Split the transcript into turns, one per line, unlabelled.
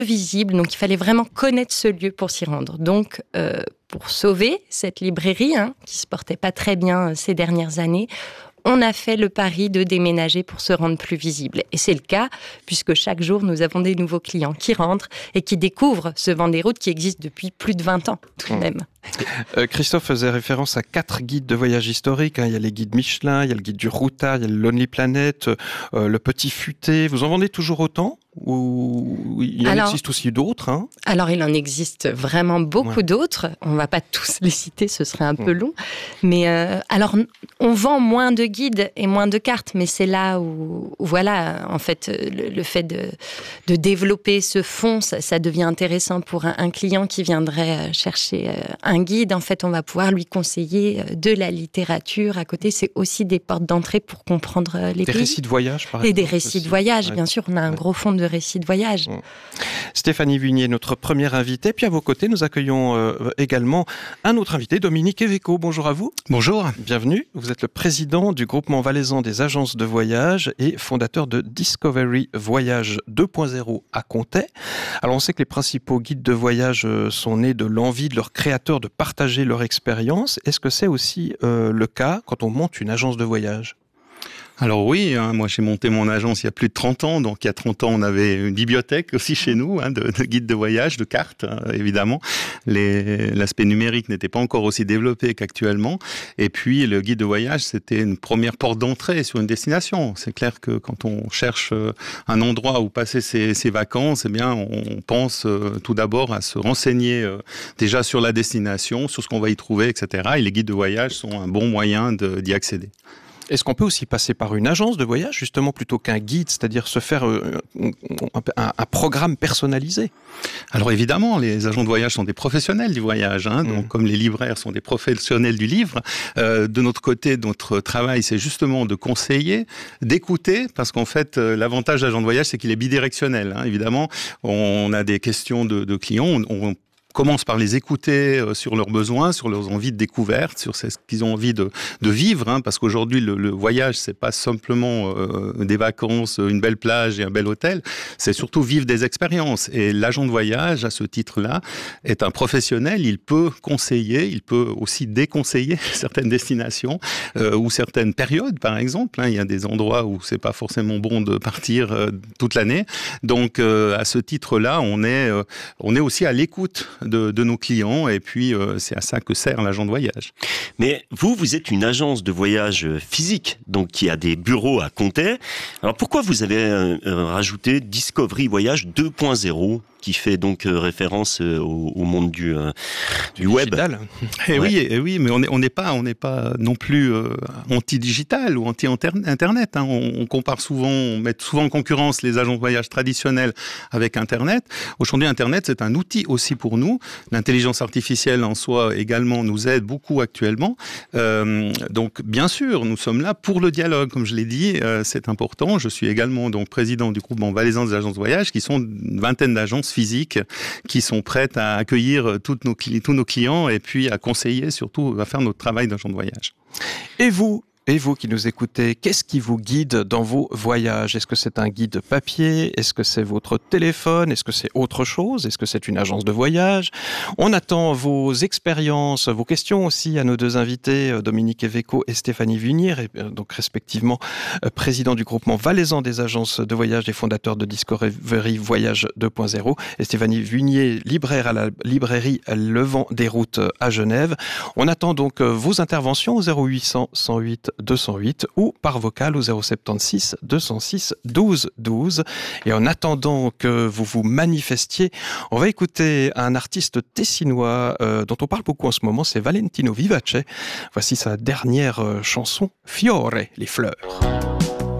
visible, donc il fallait vraiment connaître ce lieu pour s'y rendre. Donc, pour sauver cette librairie, qui se portait pas très bien ces dernières années, on a fait le pari de déménager pour se rendre plus visible. Et c'est le cas, puisque chaque jour, nous avons des nouveaux clients qui rentrent et qui découvrent ce Vendée-Route qui existe depuis plus de 20 ans, tout de même.
Christophe faisait référence à 4 guides de voyage historiques. Il y a les guides Michelin, il y a le guide du Routard, il y a le Lonely Planet, le Petit Futé. Vous en vendez toujours autant ? Ou il en existe aussi d'autres
Alors, il en existe vraiment beaucoup d'autres. On ne va pas tous les citer, ce serait un peu long. Mais alors, on vend moins de guides et moins de cartes, mais c'est là où voilà, en fait, le fait de développer ce fonds, ça devient intéressant pour un client qui viendrait chercher un guide. En fait, on va pouvoir lui conseiller de la littérature. À côté, c'est aussi des portes d'entrée pour comprendre les pays.
Des récits de voyage, par exemple.
Et des récits de voyage, bien sûr. On a un gros fonds de récits de voyage.
Stéphanie Vunier, notre première invitée. Puis à vos côtés, nous accueillons également un autre invité, Dominique Eveco. Bonjour à vous.
Bonjour.
Bienvenue. Vous êtes le président du groupement valaisan des agences de voyage et fondateur de Discovery Voyage 2.0 à Comté. Alors on sait que les principaux guides de voyage sont nés de l'envie de leurs créateurs de partager leur expérience. Est-ce que c'est aussi le cas quand on monte une agence de voyage ?
Alors oui, moi j'ai monté mon agence il y a plus de 30 ans, donc il y a 30 ans on avait une bibliothèque aussi chez nous, de guides de voyage, de cartes évidemment. L'aspect numérique n'était pas encore aussi développé qu'actuellement, et puis le guide de voyage c'était une première porte d'entrée sur une destination. C'est clair que quand on cherche un endroit où passer ses vacances, eh bien on pense tout d'abord à se renseigner déjà sur la destination, sur ce qu'on va y trouver, etc. Et les guides de voyage sont un bon moyen d'y accéder.
Est-ce qu'on peut aussi passer par une agence de voyage, justement, plutôt qu'un guide, c'est-à-dire se faire un programme personnalisé ?
Alors évidemment, les agents de voyage sont des professionnels du voyage, donc comme les libraires sont des professionnels du livre. De notre côté, notre travail, c'est justement de conseiller, d'écouter, parce qu'en fait, l'avantage de l'agent de voyage, c'est qu'il est bidirectionnel. Évidemment, on a des questions de clients, on commence par les écouter sur leurs besoins, sur leurs envies de découverte, sur ce qu'ils ont envie de vivre, parce qu'aujourd'hui le voyage c'est pas simplement des vacances, une belle plage et un bel hôtel, c'est surtout vivre des expériences. Et l'agent de voyage à ce titre-là est un professionnel, il peut conseiller, il peut aussi déconseiller certaines destinations ou certaines périodes par exemple. Il y a des endroits où c'est pas forcément bon de partir toute l'année. Donc à ce titre-là, on est aussi à l'écoute de nos clients, et puis c'est à ça que sert l'agent de voyage.
Mais vous êtes une agence de voyage physique, donc qui a des bureaux à Comté. Alors pourquoi vous avez rajouté Discovery Voyage 2.0 qui fait donc référence au monde du web.
Oui, mais on n'est pas non plus anti-digital ou anti-internet. On compare souvent, on met souvent en concurrence les agences de voyage traditionnelles avec Internet. Aujourd'hui, Internet, c'est un outil aussi pour nous. L'intelligence artificielle en soi également nous aide beaucoup actuellement. Donc, bien sûr, nous sommes là pour le dialogue, comme je l'ai dit, c'est important. Je suis également donc président du groupement valaisan des agences de voyage, qui sont une vingtaine d'agences physiques qui sont prêtes à accueillir tous nos clients et puis à conseiller, surtout à faire notre travail d'agent de voyage.
Et vous qui nous écoutez, qu'est-ce qui vous guide dans vos voyages ? Est-ce que c'est un guide papier ? Est-ce que c'est votre téléphone ? Est-ce que c'est autre chose ? Est-ce que c'est une agence de voyage ? On attend vos expériences, vos questions aussi à nos deux invités, Dominique Eveco et Stéphanie Vunier, donc respectivement président du groupement valaisan des agences de voyage et fondateur de Discovery Voyage 2.0, et Stéphanie Vunier, libraire à la librairie Le Vendée-Route à Genève. On attend donc vos interventions au 0800 108 208 ou par vocal au 076 206 12 12. Et en attendant que vous vous manifestiez, on va écouter un artiste tessinois dont on parle beaucoup en ce moment, c'est Valentino Vivace. Voici sa dernière chanson, Fiore, les fleurs.